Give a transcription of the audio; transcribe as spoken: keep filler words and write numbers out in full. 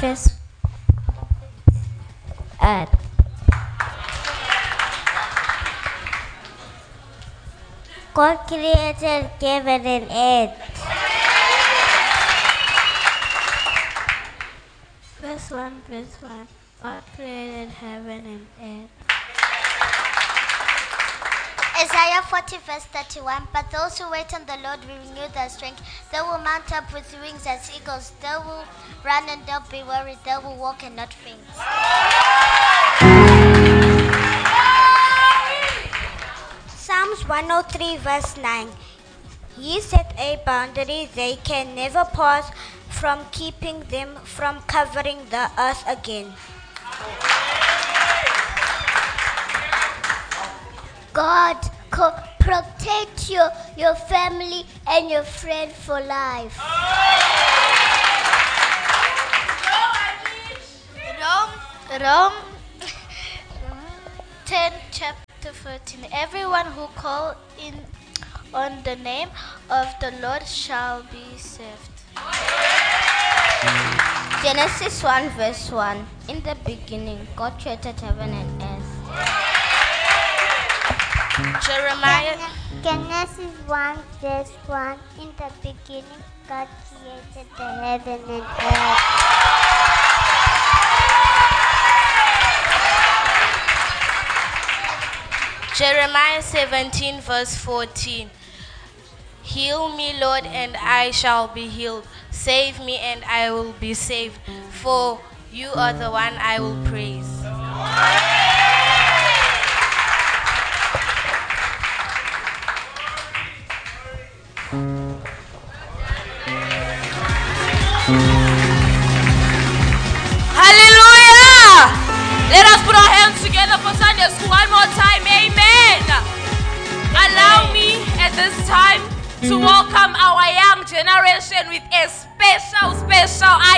verse uh, God created heaven and earth. Verse one, verse one. God created heaven and earth. Isaiah forty verse thirty-one. But those who wait on the Lord will renew their strength. They will mount up with wings as eagles. They will run and not be worried. They will walk and not faint. Psalms one oh three verse nine. He set a boundary they can never pass, from keeping them from covering the earth again. God co- protect your, your family and your friend for life. Rome, Rome ten chapter fourteen. Everyone who calls in on the name of the Lord shall be saved. Genesis one verse one. In the beginning, God created heaven and earth. Jeremiah Genesis one verse one. In the beginning, God created the heaven and earth. Jeremiah seventeen verse fourteen. Heal me, Lord, and I shall be healed. Save me, and I will be saved. For you are the one I will praise. Hallelujah! Let us put our hands together for Sunday school one more time. Amen. Allow me at this time to welcome our young generation with a special, special